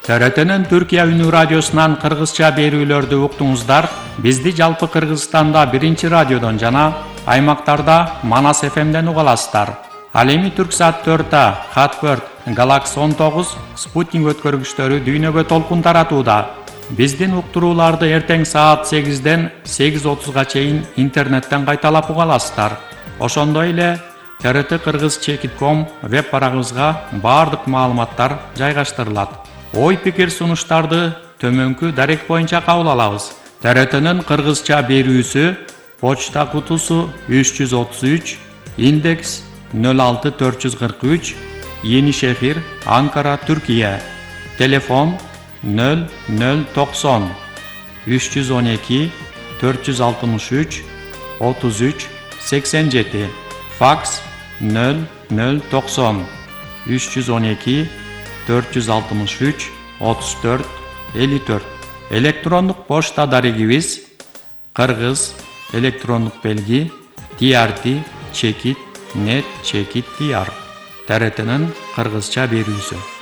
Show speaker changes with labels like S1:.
S1: ТРТнын Түркия үнү радиосунан кыргызча берүүлөрдү уктуңуздар. Бизди жалпы Кыргызстанда 1 радиодон жана аймактарда Манас ФМден уга аласыздар. Ал эми Түрксат 4-та, Хатберт, Галакс 19, Спутник өткөргүчтөрү дүйнөгө толкун таратууда. Биздин уктурууларды эртең саат 8ден 8:30га чейин интернеттен кайталап уга аласыздар. Ошондой эле TRT-Kırgız.com веб барагыбызга баардык маалыматтар жайгаштырылат. Ой пикир сунуштарды төмөнкү дарек боюнча кабыл алабыз. ТРТнын кыргызча берүүсү почта кутусу 333, индекс 06443, Yeni Şehir, Ankara, Türkiye. Telefon 0090 312 463 33 87. Faks 0090 312 463 34 54. Elektronluk poçta darigimiz Kırgız elektronluk belgi TRT çekit net çekit diyar. TRT'nin Kırgızça berүүsü.